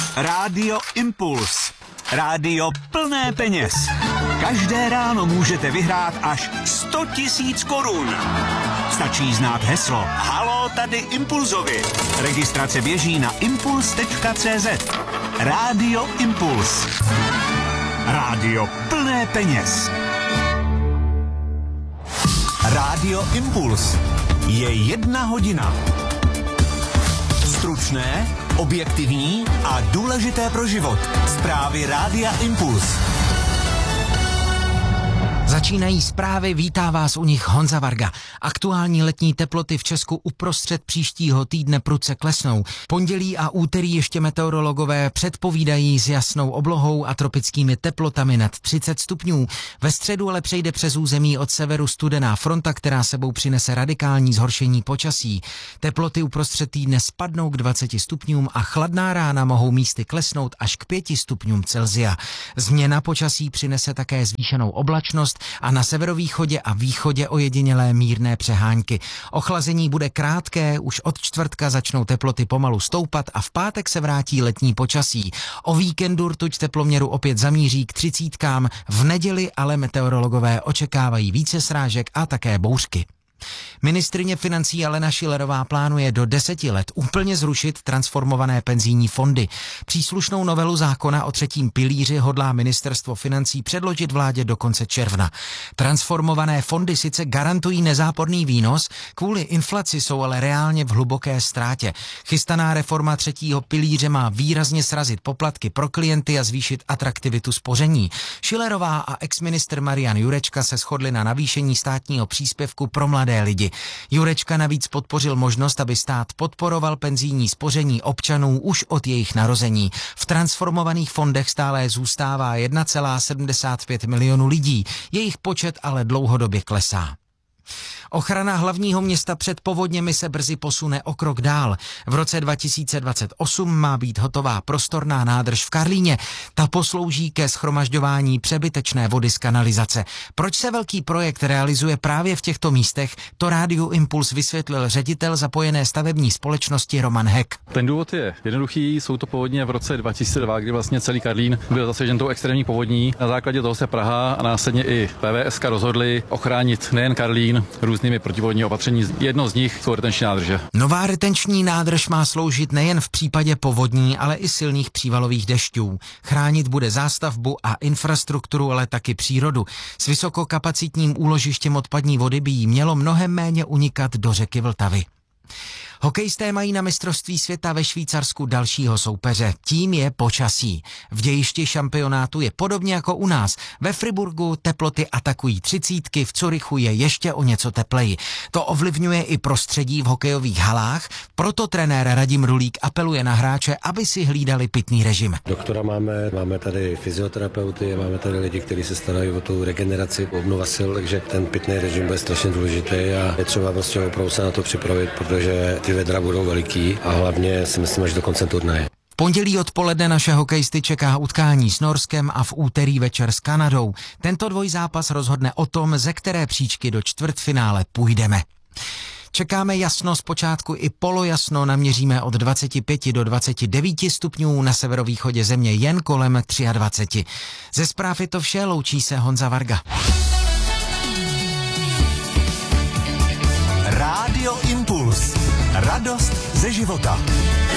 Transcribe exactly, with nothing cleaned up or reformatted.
Rádio Impuls. Rádio plné peněz. Každé ráno můžete vyhrát až sto tisíc korun. Stačí znát heslo Haló, tady Impulzovi. Registrace běží na impuls tečka cé zet. Rádio Impuls. Rádio plné peněz. Rádio Impuls. Je jedna hodina. Stručné, objektivní a důležité pro život. Zprávy Rádia Impuls. Začínají zprávy, vítá vás u nich Honza Varga. Aktuální letní teploty v Česku uprostřed příštího týdne prudce klesnou. Pondělí a úterý ještě meteorologové předpovídají s jasnou oblohou a tropickými teplotami nad třicet stupňů. Ve středu ale přejde přes území od severu studená fronta, která sebou přinese radikální zhoršení počasí. Teploty uprostřed týdne spadnou k dvaceti stupňům a chladná rána mohou místy klesnout až k pěti stupňům Celsia. Změna počasí přinese také zvýšenou oblačnost a na severovýchodě a východě ojedinělé mírné přehánky. Ochlazení bude krátké, už od čtvrtka začnou teploty pomalu stoupat a v pátek se vrátí letní počasí. O víkendu rtuť teploměru opět zamíří k třicítkám, v neděli ale meteorologové očekávají více srážek a také bouřky. Ministryně financí Alena Schillerová plánuje do deseti let úplně zrušit transformované penzijní fondy. Příslušnou novelu zákona o třetím pilíři hodlá ministerstvo financí předložit vládě do konce června. Transformované fondy sice garantují nezáporný výnos, kvůli inflaci jsou ale reálně v hluboké ztrátě. Chystaná reforma třetího pilíře má výrazně srazit poplatky pro klienty a zvýšit atraktivitu spoření. Schillerová a exministr Marian Jurečka se shodli na navýšení státního příspěvku pro mladé lidi. Jurečka navíc podpořil možnost, aby stát podporoval penzijní spoření občanů už od jejich narození. V transformovaných fondech stále zůstává jedna celá sedmdesát pět milionu lidí, jejich počet ale dlouhodobě klesá. Ochrana hlavního města před povodněmi se brzy posune o krok dál. V roce dva tisíce dvacet osm má být hotová prostorná nádrž v Karlíně. Ta poslouží ke shromažďování přebytečné vody z kanalizace. Proč se velký projekt realizuje právě v těchto místech, to Rádiu Impuls vysvětlil ředitel zapojené stavební společnosti Roman Heck. Ten důvod je jednoduchý, jsou to povodně v roce dva tisíce dva, kdy vlastně celý Karlín byl zasažen tou extrémní povodní. Na základě toho se Praha a následně i P V S rozhodli ochránit nejen Karlín různými protipovodní opatření. Jedno z nich jsou retenční nádrže. Nová retenční nádrž má sloužit nejen v případě povodní, ale i silných přívalových dešťů. Chránit bude zástavbu a infrastrukturu, ale taky přírodu. S vysokokapacitním úložištěm odpadní vody by jí mělo mnohem méně unikat do řeky Vltavy. Hokejisté mají na mistrovství světa ve Švýcarsku dalšího soupeře. Tím je počasí. V dějišti šampionátu je podobně jako u nás. Ve Friburgu teploty atakují třicítky, v Curychu je ještě o něco tepleji. To ovlivňuje i prostředí v hokejových halách, proto trenér Radim Rulík apeluje na hráče, aby si hlídali pitný režim. Doktora máme, máme tady fyzioterapeuty, máme tady lidi, kteří se starají o tu regeneraci, obnova sil, takže ten pitný režim bude strašně důležitý a je třeba prostě opravdu se na to připravit, protože ty vedra budou veliký a hlavně si myslím, až do konce turnaje. V pondělí odpoledne naše hokejisty čeká utkání s Norskem a v úterý večer s Kanadou. Tento dvojzápas rozhodne o tom, ze které příčky do čtvrtfinále půjdeme. Čekáme jasno, zpočátku i polojasno, naměříme od dvaceti pěti do dvaceti devíti stupňů, na severovýchodě země jen kolem dvaceti tři. Ze zpráv je to vše, loučí se Honza Varga. Rádio Impuls. Radost ze života.